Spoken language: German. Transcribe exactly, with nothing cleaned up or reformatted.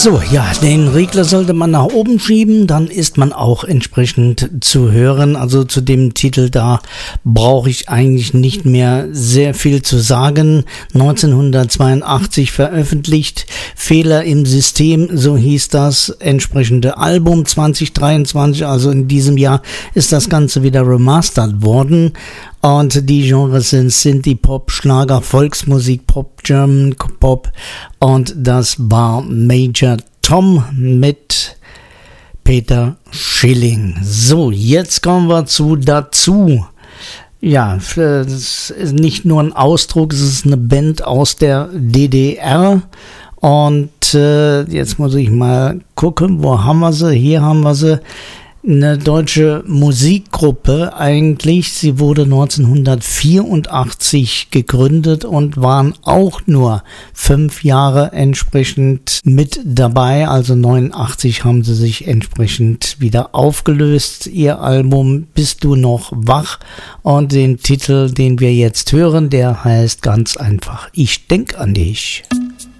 So, ja, den Regler sollte man nach oben schieben, dann ist man auch entsprechend zu hören. Also zu dem Titel da brauche ich eigentlich nicht mehr sehr viel zu sagen. neunzehnhundertzweiundachtzig veröffentlicht, Fehler im System, so hieß das entsprechende Album. Zwanzig dreiundzwanzig, also in diesem Jahr, ist das Ganze wieder remastert worden. Und die Genres sind Synthie-Pop, Schlager, Volksmusik, Pop, German Pop. Und das war Major Tom mit Peter Schilling. So, jetzt kommen wir zu dazu. Ja, das ist nicht nur ein Ausdruck, es ist eine Band aus der D D R. Und äh, jetzt muss ich mal gucken, wo haben wir sie? Hier haben wir sie. Eine deutsche Musikgruppe eigentlich. Sie wurde neunzehnhundertvierundachtzig gegründet und waren auch nur fünf Jahre entsprechend mit dabei. Also neunundachtzig haben sie sich entsprechend wieder aufgelöst. Ihr Album Bist du noch wach? Und den Titel, den wir jetzt hören, der heißt ganz einfach Ich denk an dich.